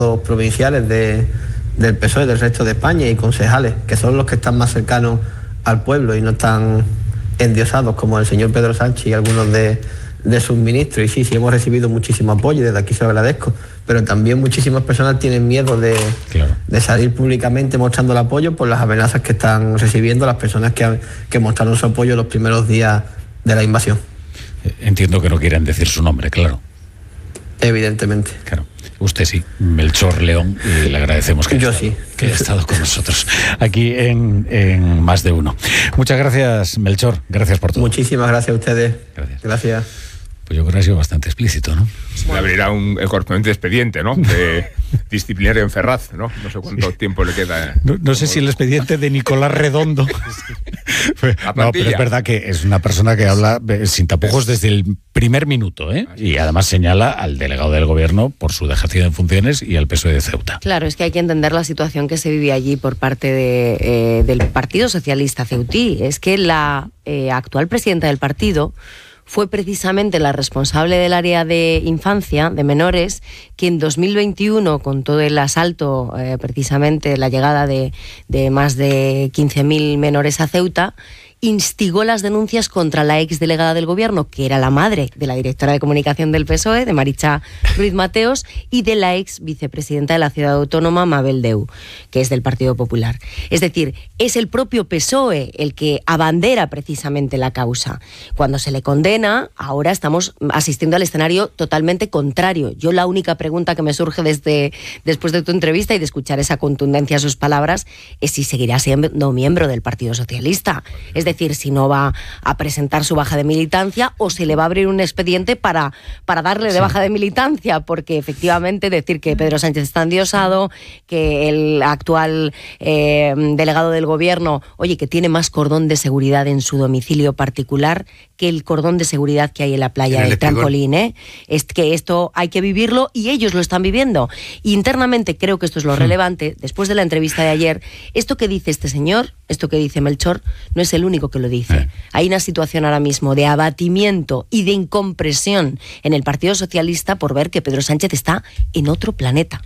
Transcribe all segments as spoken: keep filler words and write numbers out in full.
provinciales de, del P S O E, del resto de España, y concejales, que son los que están más cercanos al pueblo y no están endiosados como el señor Pedro Sánchez y algunos de, de sus ministros. Y sí, sí hemos recibido muchísimo apoyo y desde aquí se lo agradezco, pero también muchísimas personas tienen miedo de, claro. de salir públicamente mostrando el apoyo por las amenazas que están recibiendo las personas que, que mostraron su apoyo los primeros días de la invasión. Entiendo que no quieren decir su nombre, claro. Evidentemente. Claro. Usted sí, Melchor León, y le agradecemos que, Yo haya, sí. que haya estado con nosotros aquí en, en Más de Uno. Muchas gracias, Melchor. Gracias por todo. Muchísimas gracias a ustedes. Gracias. Gracias. Pues yo creo que ha sido bastante explícito, ¿no? Le abrirá un el correspondiente expediente, ¿no? De disciplinario en Ferraz, ¿no? No sé cuánto sí. tiempo le queda. No, no sé si el expediente de Nicolás Redondo. No, pero es verdad que es una persona que habla sin tapujos desde el primer minuto, ¿eh? Y además señala al delegado del gobierno por su dejación de funciones y al P S O E de Ceuta. Claro, es que hay que entender la situación que se vive allí por parte de, eh, del Partido Socialista ceutí. Es que la eh, actual presidenta del partido fue precisamente la responsable del área de infancia, de menores, que en dos mil veintiuno, con todo el asalto, eh, precisamente la llegada de, de más de quince mil menores a Ceuta, instigó las denuncias contra la ex delegada del gobierno, que era la madre de la directora de comunicación del P S O E, de Maricha Ruiz Mateos, y de la ex vicepresidenta de la ciudad autónoma, Mabel Deu, que es del Partido Popular. Es decir, es el propio P S O E el que abandera precisamente la causa. Cuando se le condena, ahora estamos asistiendo al escenario totalmente contrario. Yo la única pregunta que me surge desde después de tu entrevista y de escuchar esa contundencia a sus palabras es si seguirá siendo miembro del Partido Socialista. Es decir, decir, si no va a presentar su baja de militancia o se le va a abrir un expediente para, para darle de sí. baja de militancia, porque efectivamente decir que Pedro Sánchez está endiosado, que el actual eh, delegado del gobierno, oye, que tiene más cordón de seguridad en su domicilio particular que el cordón de seguridad que hay en la playa del Trampolín, ¿eh? Es que esto hay que vivirlo y ellos lo están viviendo. Y internamente creo que esto es lo relevante, después de la entrevista de ayer, esto que dice este señor, esto que dice Melchor, no es el único que lo dice. Eh. Hay una situación ahora mismo de abatimiento y de incompresión en el Partido Socialista por ver que Pedro Sánchez está en otro planeta.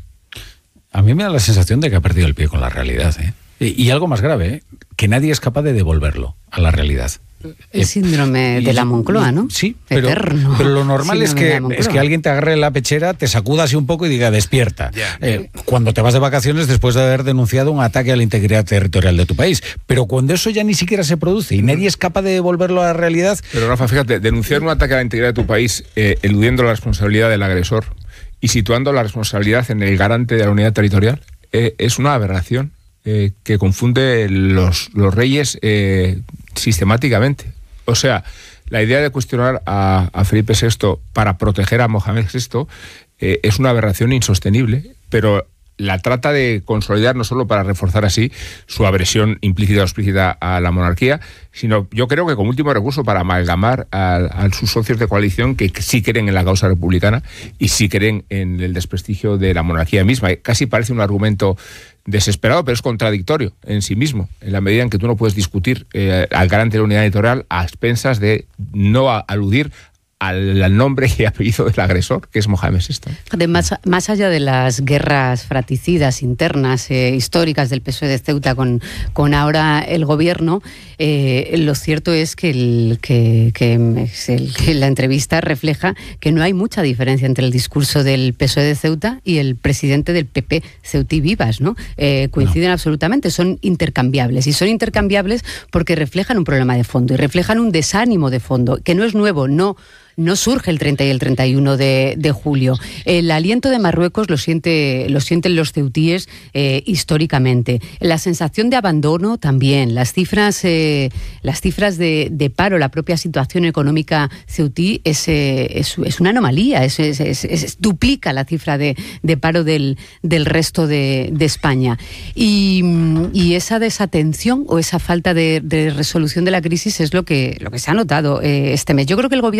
A mí me da la sensación de que ha perdido el pie con la realidad, ¿eh? Y, y algo más grave, ¿eh? Que nadie es capaz de devolverlo a la realidad. El síndrome de la Moncloa, ¿no? Sí, pero, pero lo normal es que, es que alguien te agarre la pechera, te sacuda así un poco y diga despierta. Yeah. Eh, cuando te vas de vacaciones después de haber denunciado un ataque a la integridad territorial de tu país. Pero cuando eso ya ni siquiera se produce y nadie es capaz de devolverlo a la realidad... Pero Rafa, fíjate, denunciar un ataque a la integridad de tu país eh, eludiendo la responsabilidad del agresor y situando la responsabilidad en el garante de la unidad territorial eh, es una aberración eh, que confunde los, los reyes... Eh, sistemáticamente. O sea, la idea de cuestionar a, a Felipe sexto para proteger a Mohamed sexto eh, es una aberración insostenible, pero la trata de consolidar no solo para reforzar así su agresión implícita o explícita a la monarquía, sino yo creo que como último recurso para amalgamar a, a sus socios de coalición que sí creen en la causa republicana y sí creen en el desprestigio de la monarquía misma. Casi parece un argumento desesperado, pero es contradictorio en sí mismo, en la medida en que tú no puedes discutir eh, al garante de la unidad editorial a expensas de no a, aludir al, al nombre y apellido del agresor, que es Mohamed sexto. Más, más allá de las guerras fraticidas internas eh, históricas del P S O E de Ceuta con, con ahora el gobierno, eh, lo cierto es que, el, que, que, el, que la entrevista refleja que no hay mucha diferencia entre el discurso del P S O E de Ceuta y el presidente del P P Ceutí Vivas, ¿no? Eh, coinciden no. absolutamente, son intercambiables y son intercambiables porque reflejan un problema de fondo y reflejan un desánimo de fondo que no es nuevo, no No surge el treinta y el treinta y uno de, de julio. El aliento de Marruecos lo, siente, lo sienten los ceutíes eh, históricamente. La sensación de abandono también. Las cifras, eh, las cifras de, de paro, la propia situación económica ceutí es, eh, es, es una anomalía. Es, es, es, es, duplica la cifra de, de paro del, del resto de, de España. Y, y esa desatención o esa falta de, de resolución de la crisis es lo que, lo que se ha notado eh, este mes. Yo creo que el gobierno ha,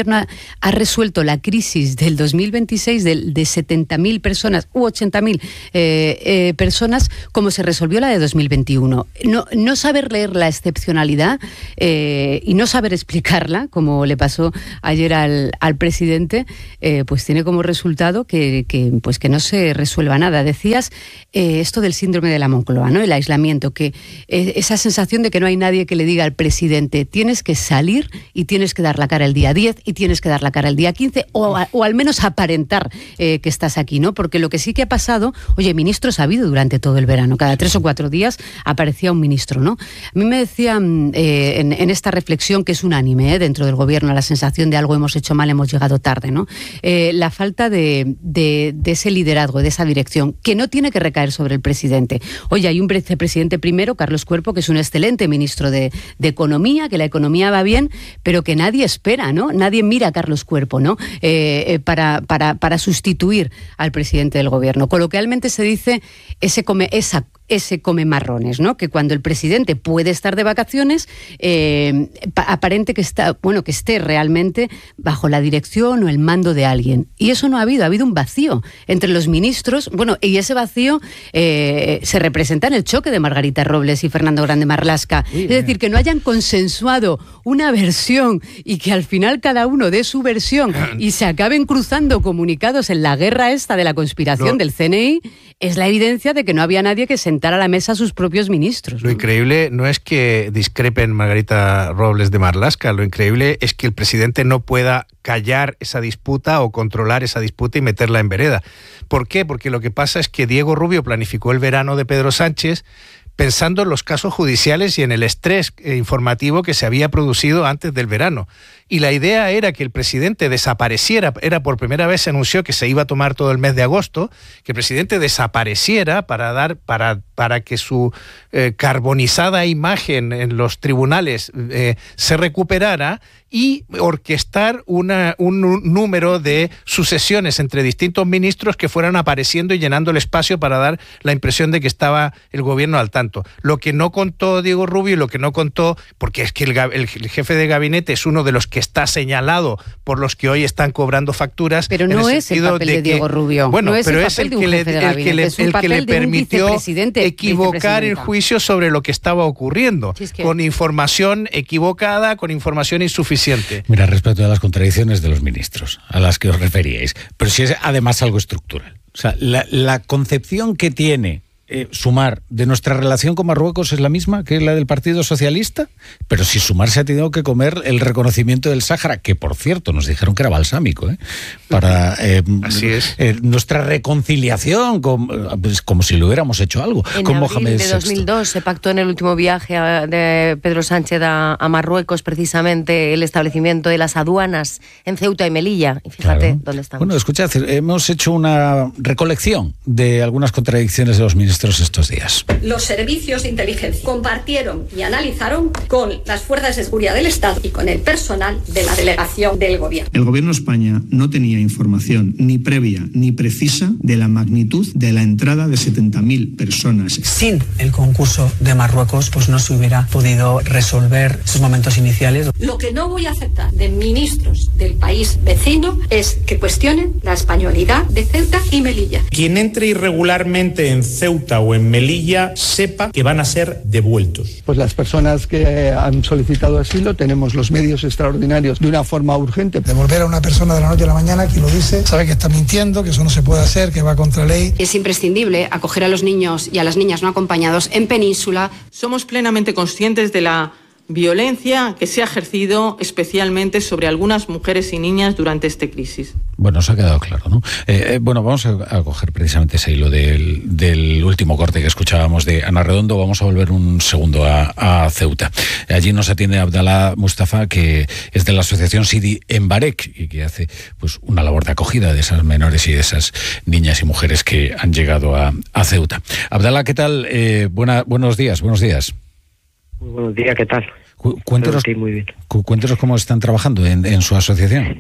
ha resuelto la crisis del dos mil veintiséis de, de setenta mil personas u ochenta mil eh, eh, personas como se resolvió la de dos mil veintiuno. No, no saber leer la excepcionalidad eh, y no saber explicarla, como le pasó ayer al, al presidente, eh, pues tiene como resultado que, que, pues que no se resuelva nada. Decías eh, esto del síndrome de la Moncloa, ¿no? El aislamiento, que eh, esa sensación de que no hay nadie que le diga al presidente tienes que salir y tienes que dar la cara el día diez y tienes que dar la cara el día quince o, a, o al menos aparentar eh, que estás aquí, ¿no? Porque lo que sí que ha pasado, oye, ministros ha habido durante todo el verano, cada tres o cuatro días aparecía un ministro, ¿no? A mí me decían eh, en, en esta reflexión que es unánime eh, dentro del gobierno, la sensación de algo hemos hecho mal, hemos llegado tarde, ¿no? Eh, la falta de, de, de ese liderazgo, de esa dirección, que no tiene que recaer sobre el presidente. Oye, hay un vicepresidente primero, Carlos Cuerpo, que es un excelente ministro de, de Economía, que la economía va bien, pero que nadie espera, ¿no? Nadie mira a Carlos Cuerpo, ¿no? Eh, eh, para, para, para sustituir al presidente del gobierno. Coloquialmente se dice ese come, esa ese come marrones, ¿no? Que cuando el presidente puede estar de vacaciones, eh, aparente que está, bueno, que esté realmente bajo la dirección o el mando de alguien. Y eso no ha habido, ha habido un vacío entre los ministros, bueno, y ese vacío eh, se representa en el choque de Margarita Robles y Fernando Grande Marlaska. Sí, es decir, que no hayan consensuado una versión y que al final cada uno dé su versión y se acaben cruzando comunicados en la guerra esta de la conspiración no. del C N I, es la evidencia de que no había nadie que sentar a la mesa a sus propios ministros, ¿no? Lo increíble no es que discrepen Margarita Robles de Marlaska, lo increíble es que el presidente no pueda callar esa disputa o controlar esa disputa y meterla en vereda. ¿Por qué? Porque lo que pasa es que Diego Rubio planificó el verano de Pedro Sánchez pensando en los casos judiciales y en el estrés informativo que se había producido antes del verano. Y la idea era que el presidente desapareciera, era por primera vez se anunció que se iba a tomar todo el mes de agosto, que el presidente desapareciera para dar para, para que su eh, carbonizada imagen en los tribunales eh, se recuperara y orquestar una, un, un número de sucesiones entre distintos ministros que fueran apareciendo y llenando el espacio para dar la impresión de que estaba el gobierno al tanto. Lo que no contó Diego Rubio y lo que no contó, porque es que el, el, el jefe de gabinete es uno de los que está señalado por los que hoy están cobrando facturas. Pero no es el papel de, de Diego Rubio. Bueno, no es pero el es el que le, el que le, el que le permitió equivocar el juicio sobre lo que estaba ocurriendo, si es que... con información equivocada, con información insuficiente. Mira, respecto a las contradicciones de los ministros, a las que os referíais, pero si es además algo estructural. O sea, la, la concepción que tiene Eh, Sumar de nuestra relación con Marruecos es la misma que la del Partido Socialista, pero si Sumar se ha tenido que comer el reconocimiento del Sáhara, que por cierto nos dijeron que era balsámico, ¿eh? para eh, Así es. eh, nuestra reconciliación, con, pues, como si lo hubiéramos hecho algo. En con abril Mohamed de dos mil dos se pactó en el último viaje a, de Pedro Sánchez a, a Marruecos precisamente el establecimiento de las aduanas en Ceuta y Melilla. Y fíjate claro. dónde estamos. Bueno, escuchad, hemos hecho una recolección de algunas contradicciones de los ministros estos días. Los servicios de inteligencia compartieron y analizaron con las fuerzas de seguridad del Estado y con el personal de la delegación del gobierno. El gobierno de España no tenía información ni previa ni precisa de la magnitud de la entrada de setenta mil personas. Sin el concurso de Marruecos, pues no se hubiera podido resolver esos momentos iniciales. Lo que no voy a aceptar de ministros del país vecino es que cuestionen la españolidad de Ceuta y Melilla. Quien entre irregularmente en Ceuta o en Melilla sepa que van a ser devueltos. Pues las personas que han solicitado asilo tenemos los medios extraordinarios de una forma urgente. Devolver a una persona de la noche a la mañana que lo dice, sabe que está mintiendo, que eso no se puede hacer, que va contra ley. Es imprescindible acoger a los niños y a las niñas no acompañados en Península. Somos plenamente conscientes de la violencia que se ha ejercido especialmente sobre algunas mujeres y niñas durante esta crisis. Bueno, os ha quedado claro, ¿no? Eh, bueno, vamos a, a coger precisamente ese hilo del, del último corte que escuchábamos de Ana Redondo. Vamos a volver un segundo a, a Ceuta. Allí nos atiende Abdalá Mustafa, que es de la asociación Sidi Embarek y que hace pues una labor de acogida de esas menores y de esas niñas y mujeres que han llegado a, a Ceuta. Abdalá, ¿qué tal? Eh, buena, buenos días, buenos días. Muy buenos días, ¿qué tal? Cu- cuéntenos, sí, muy bien. cu- cuéntenos cómo están trabajando en, en su asociación.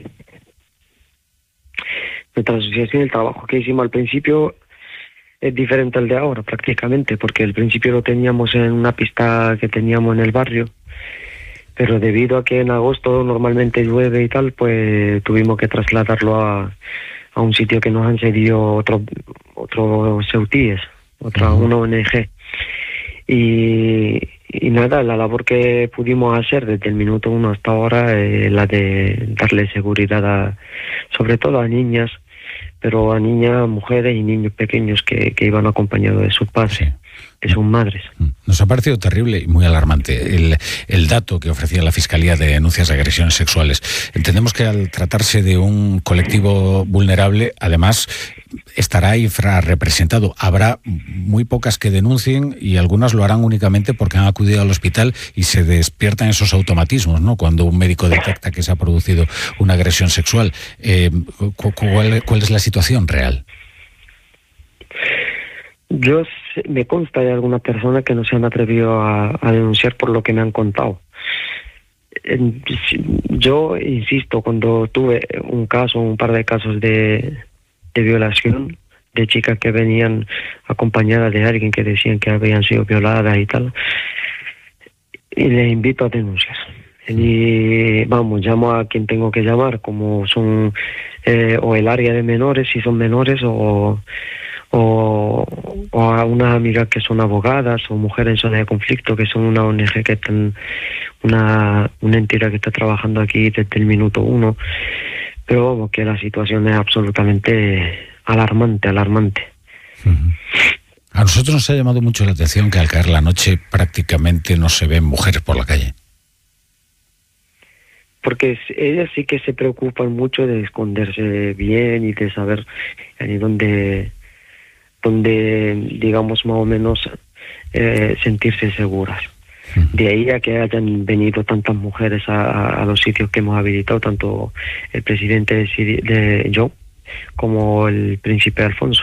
Nuestra asociación, el trabajo que hicimos al principio es diferente al de ahora prácticamente, porque al principio lo teníamos en una pista que teníamos en el barrio pero debido a que en agosto normalmente llueve y tal, pues tuvimos que trasladarlo a, a un sitio que nos han cedido otro, otro Ceutíes, otra, uh-huh. una O N G. Y, y nada, la labor que pudimos hacer desde el minuto uno hasta ahora es la de darle seguridad a, sobre todo a niñas, pero a niñas, mujeres y niños pequeños que, que iban acompañados de sus padres, sí. que son madres. Nos ha parecido terrible y muy alarmante el, el dato que ofrecía la Fiscalía de denuncias de agresiones sexuales. Entendemos que al tratarse de un colectivo vulnerable, además, estará infrarrepresentado. Habrá muy pocas que denuncien y algunas lo harán únicamente porque han acudido al hospital y se despiertan esos automatismos, ¿no? Cuando un médico detecta que se ha producido una agresión sexual. Eh, ¿cuál, ¿Cuál es la situación real? Yo me consta de alguna persona que no se han atrevido a, a denunciar por lo que me han contado. Yo insisto, cuando tuve un caso, un par de casos de, de violación, de chicas que venían acompañadas de alguien que decían que habían sido violadas y tal, y les invito a denunciar. Y vamos, llamo a quien tengo que llamar, como son eh, o el área de menores, si son menores, o O, o a unas amigas que son abogadas o mujeres en zona de conflicto, que son una O N G, que están una, una entidad que está trabajando aquí desde el minuto uno, pero vamos, que la situación es absolutamente alarmante, alarmante. Uh-huh. A nosotros nos ha llamado mucho la atención que al caer la noche prácticamente no se ven mujeres por la calle. Porque ellas sí que se preocupan mucho de esconderse bien y de saber eh, dónde... donde, digamos, más o menos eh, sentirse seguras. De ahí a que hayan venido tantas mujeres a, a los sitios que hemos habilitado, tanto el presidente de, de yo como el príncipe Alfonso.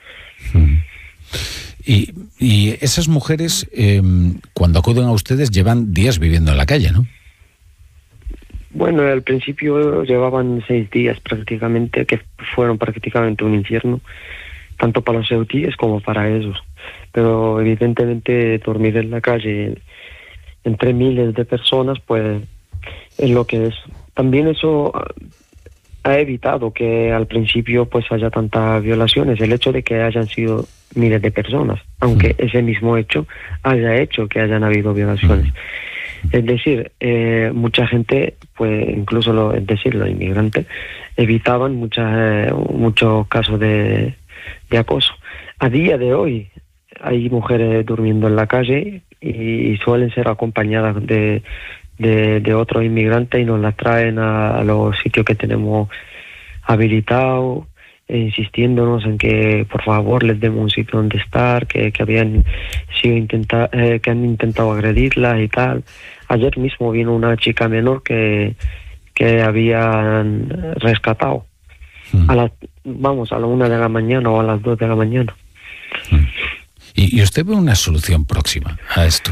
Y, y esas mujeres, eh, cuando acuden a ustedes, llevan días viviendo en la calle, ¿no? Bueno, al principio llevaban seis días prácticamente, que fueron prácticamente un infierno, tanto para los ceutíes como para ellos. Pero evidentemente dormir en la calle entre miles de personas, pues es lo que es. También eso ha evitado que al principio pues haya tantas violaciones, el hecho de que hayan sido miles de personas, aunque ese mismo hecho haya hecho que hayan habido violaciones. Es decir, eh, mucha gente, pues incluso lo, es decir, los inmigrantes, evitaban muchas, eh, muchos casos de de acoso. A día de hoy hay mujeres durmiendo en la calle y, y suelen ser acompañadas de, de, de otros inmigrantes y nos las traen a, a los sitios que tenemos habilitados, e insistiéndonos en que por favor les demos un sitio donde estar, que, que habían sido intenta, eh, que han intentado agredirlas y tal. Ayer mismo vino una chica menor que, que habían rescatado. A las, vamos, a la una de la mañana o a las dos de la mañana. ¿Y, y usted ve una solución próxima a esto?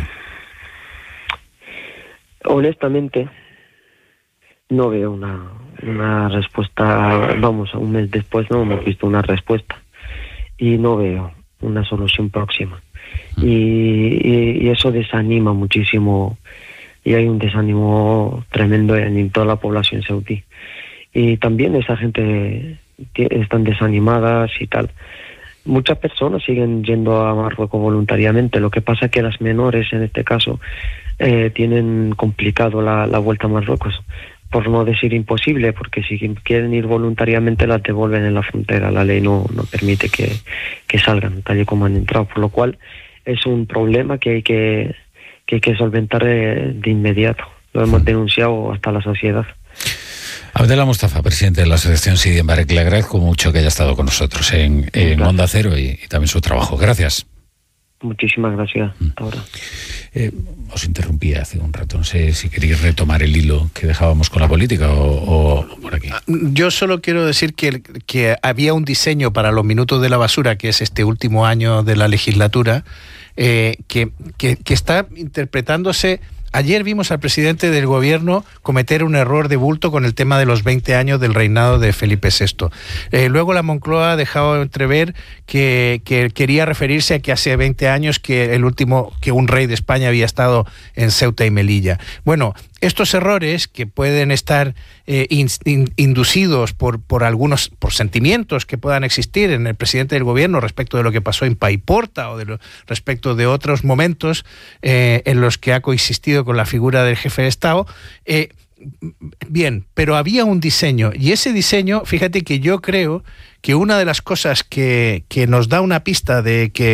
Honestamente, no veo una, una respuesta. Vamos, un mes después no hemos visto una respuesta. Y no veo una solución próxima. Y, y, y eso desanima muchísimo. Y hay un desánimo tremendo en, en toda la población ceutí. Y también esa gente están desanimadas y tal. Muchas personas siguen yendo a Marruecos voluntariamente. Lo que pasa es que las menores, en este caso, eh, tienen complicado la, la vuelta a Marruecos. Por no decir imposible, porque si quieren ir voluntariamente las devuelven en la frontera. La ley no, no permite que, que salgan tal y como han entrado. Por lo cual es un problema que hay que, que, hay que solventar de, de inmediato. Lo hemos denunciado hasta la sociedad. Abdela Mustafa, presidente de la Asociación Sidi en Barek, le agradezco mucho que haya estado con nosotros en, en Onda Cero y, y también su trabajo. Gracias. Muchísimas gracias. Hasta ahora. Eh, os interrumpí hace un rato, no sé si queréis retomar el hilo que dejábamos con la política o, o por aquí. Yo solo quiero decir que, que había un diseño para los minutos de la basura, que es este último año de la legislatura, eh, que, que, que está interpretándose. Ayer vimos al presidente del gobierno cometer un error de bulto con el tema de los veinte años del reinado de Felipe sexto. Eh, luego la Moncloa ha dejado entrever que, que quería referirse a que hace veinte años que el último, que un rey de España había estado en Ceuta y Melilla. Bueno, estos errores que pueden estar eh, in, in, inducidos por, por algunos por sentimientos que puedan existir en el presidente del gobierno respecto de lo que pasó en Paiporta o de lo, respecto de otros momentos eh, en los que ha coexistido con la figura del jefe de Estado, eh, bien, pero había un diseño, y ese diseño, fíjate que yo creo que una de las cosas que, que nos da una pista de que